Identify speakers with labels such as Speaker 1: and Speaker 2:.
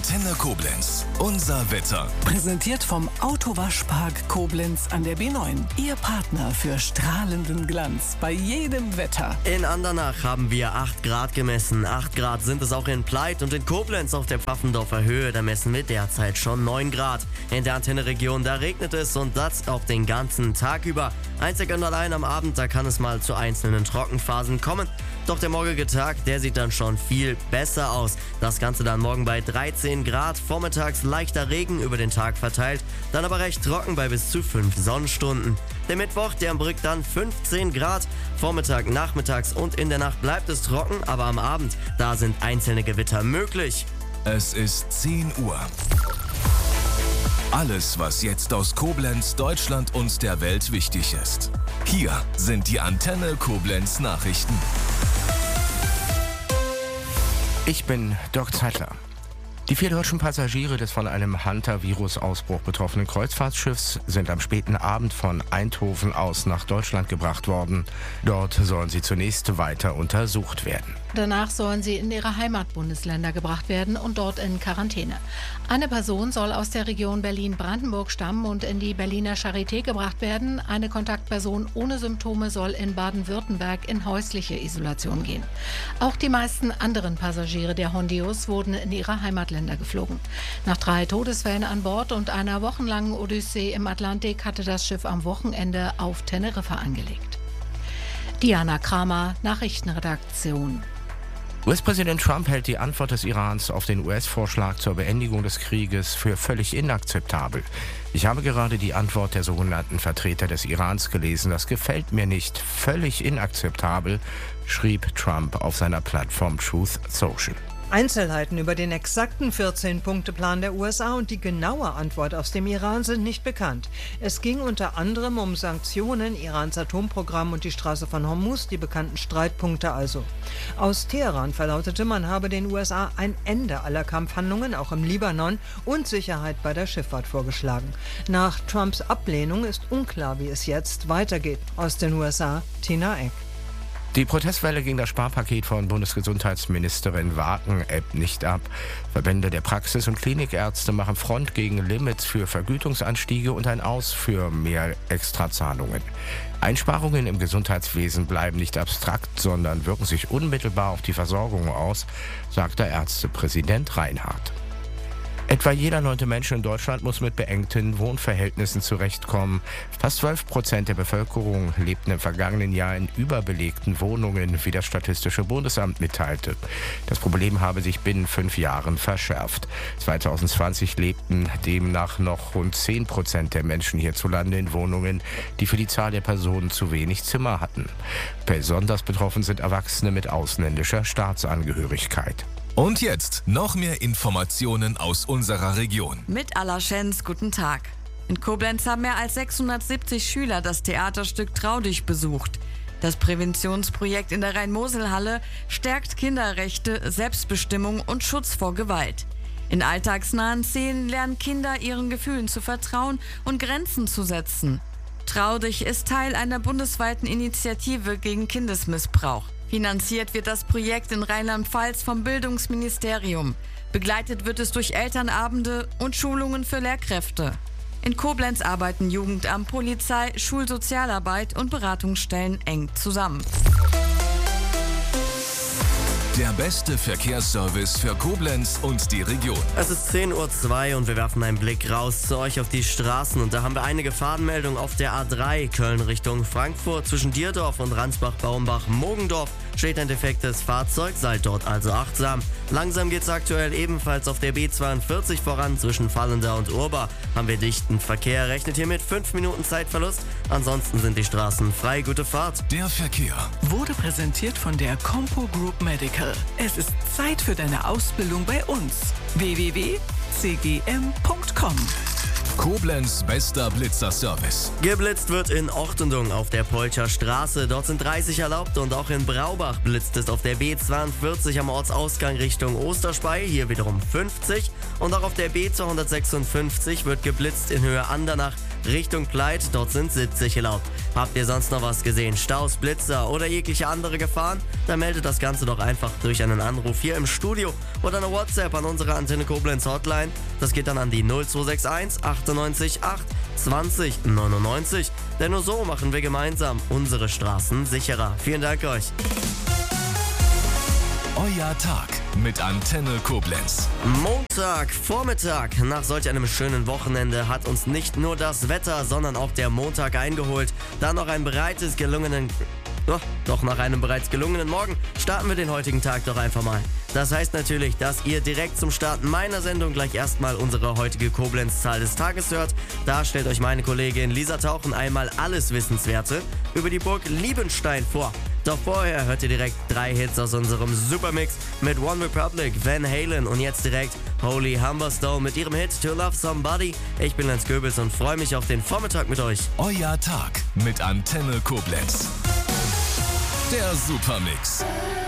Speaker 1: Antenne Koblenz. Unser Wetter.
Speaker 2: Präsentiert vom Autowaschpark Koblenz an der B9. Ihr Partner für strahlenden Glanz bei jedem Wetter.
Speaker 3: In Andernach haben wir 8 Grad gemessen. 8 Grad sind es auch in Pleit und in Koblenz auf der Pfaffendorfer Höhe. Da messen wir derzeit schon 9 Grad. In der Antenneregion, da regnet es und das auch den ganzen Tag über. Einzig und allein am Abend, da kann es mal zu einzelnen Trockenphasen kommen. Doch der morgige Tag, der sieht dann schon viel besser aus. Das Ganze dann morgen bei 13 Grad, vormittags leichter Regen über den Tag verteilt, dann aber recht trocken bei bis zu 5 Sonnenstunden. Der Mittwoch, der birgt dann 15 Grad, Vormittag, nachmittags und in der Nacht bleibt es trocken, aber am Abend, da sind einzelne Gewitter möglich.
Speaker 1: Es ist 10 Uhr. Alles, was jetzt aus Koblenz, Deutschland und der Welt wichtig ist. Hier sind die Antenne Koblenz Nachrichten.
Speaker 4: Ich bin Dirk Zeitler. Die 4 deutschen Passagiere des von einem Hunter-Virus-Ausbruch betroffenen Kreuzfahrtschiffs sind am späten Abend von Eindhoven aus nach Deutschland gebracht worden. Dort sollen sie zunächst weiter untersucht werden.
Speaker 5: Danach sollen sie in ihre Heimatbundesländer gebracht werden und dort in Quarantäne. Eine Person soll aus der Region Berlin-Brandenburg stammen und in die Berliner Charité gebracht werden. Eine Kontaktperson ohne Symptome soll in Baden-Württemberg in häusliche Isolation gehen. Auch die meisten anderen Passagiere der Hondios wurden in ihre Heimatländer geflogen. Nach 3 Todesfällen an Bord und einer wochenlangen Odyssee im Atlantik hatte das Schiff am Wochenende auf Teneriffa angelegt. Diana Kramer, Nachrichtenredaktion.
Speaker 4: US-Präsident Trump hält die Antwort des Irans auf den US-Vorschlag zur Beendigung des Krieges für völlig inakzeptabel. Ich habe gerade die Antwort der sogenannten Vertreter des Irans gelesen. Das gefällt mir nicht. Völlig inakzeptabel, schrieb Trump auf seiner Plattform Truth Social.
Speaker 6: Einzelheiten über den exakten 14-Punkte-Plan der USA und die genaue Antwort aus dem Iran sind nicht bekannt. Es ging unter anderem um Sanktionen, Irans Atomprogramm und die Straße von Hormuz, die bekannten Streitpunkte also. Aus Teheran verlautete, man habe den USA ein Ende aller Kampfhandlungen, auch im Libanon, und Sicherheit bei der Schifffahrt vorgeschlagen. Nach Trumps Ablehnung ist unklar, wie es jetzt weitergeht. Aus den USA, Tina Eck.
Speaker 4: Die Protestwelle gegen das Sparpaket von Bundesgesundheitsministerin Wagen ebbt nicht ab. Verbände der Praxis- und Klinikärzte machen Front gegen Limits für Vergütungsanstiege und ein Aus für mehr Extrazahlungen. Einsparungen im Gesundheitswesen bleiben nicht abstrakt, sondern wirken sich unmittelbar auf die Versorgung aus, sagt der Ärztepräsident Reinhardt. Etwa jeder 9. Mensch in Deutschland muss mit beengten Wohnverhältnissen zurechtkommen. Fast 12% der Bevölkerung lebten im vergangenen Jahr in überbelegten Wohnungen, wie das Statistische Bundesamt mitteilte. Das Problem habe sich binnen 5 Jahren verschärft. 2020 lebten demnach noch rund 10% der Menschen hierzulande in Wohnungen, die für die Zahl der Personen zu wenig Zimmer hatten. Besonders betroffen sind Erwachsene mit ausländischer Staatsangehörigkeit.
Speaker 1: Und jetzt noch mehr Informationen aus unserer Region.
Speaker 7: Mit Alaschens, guten Tag. In Koblenz haben mehr als 670 Schüler das Theaterstück Trau dich besucht. Das Präventionsprojekt in der Rhein-Mosel-Halle stärkt Kinderrechte, Selbstbestimmung und Schutz vor Gewalt. In alltagsnahen Szenen lernen Kinder, ihren Gefühlen zu vertrauen und Grenzen zu setzen. Trau dich ist Teil einer bundesweiten Initiative gegen Kindesmissbrauch. Finanziert wird das Projekt in Rheinland-Pfalz vom Bildungsministerium. Begleitet wird es durch Elternabende und Schulungen für Lehrkräfte. In Koblenz arbeiten Jugendamt, Polizei, Schulsozialarbeit und Beratungsstellen eng zusammen.
Speaker 1: Der beste Verkehrsservice für Koblenz und die Region.
Speaker 3: Es ist 10:02 Uhr und wir werfen einen Blick raus zu euch auf die Straßen. Und da haben wir einige Fahrtenmeldungen auf der A3 Köln Richtung Frankfurt. Zwischen Dierdorf und Ransbach-Baumbach-Mogendorf steht ein defektes Fahrzeug, seid dort also achtsam. Langsam geht es aktuell ebenfalls auf der B42 voran. Zwischen Fallender und Urba haben wir dichten Verkehr. Rechnet hier mit 5 Minuten Zeitverlust. Ansonsten sind die Straßen frei. Gute Fahrt.
Speaker 1: Der Verkehr
Speaker 2: Wurde präsentiert von der Compo Group Medical. Es ist Zeit für deine Ausbildung bei uns. www.cgm.com.
Speaker 1: Koblenz bester Blitzerservice.
Speaker 3: Geblitzt wird in Ortendung auf der Polcher Straße. Dort sind 30 erlaubt und auch in Braubach blitzt es auf der B42 am Ortsausgang Richtung Osterspey. Hier wiederum 50. Und auch auf der B256 wird geblitzt in Höhe Andernach Richtung Pleit, dort sind 70 erlaubt. Habt ihr sonst noch was gesehen? Staus, Blitzer oder jegliche andere Gefahren? Dann meldet das Ganze doch einfach durch einen Anruf hier im Studio oder eine WhatsApp an unsere Antenne Koblenz Hotline. Das geht dann an die 0261 98 8 20 99. Denn nur so machen wir gemeinsam unsere Straßen sicherer. Vielen Dank euch.
Speaker 1: Euer Tag mit Antenne Koblenz.
Speaker 3: Montagvormittag. Nach solch einem schönen Wochenende hat uns nicht nur das Wetter, sondern auch der Montag eingeholt. Dann noch nach einem bereits gelungenen Morgen starten wir den heutigen Tag doch einfach mal. Das heißt natürlich, dass ihr direkt zum Start meiner Sendung gleich erstmal unsere heutige Koblenz-Zahl des Tages hört. Da stellt euch meine Kollegin Lisa Tauchen einmal alles Wissenswerte über die Burg Liebenstein vor. Doch vorher hört ihr direkt 3 Hits aus unserem Supermix mit One Republic, Van Halen und jetzt direkt Holy Humberstone mit ihrem Hit To Love Somebody. Ich bin Lenz Goebels und freue mich auf den Vormittag mit euch.
Speaker 1: Euer Tag mit Antenne Koblenz. Der Supermix.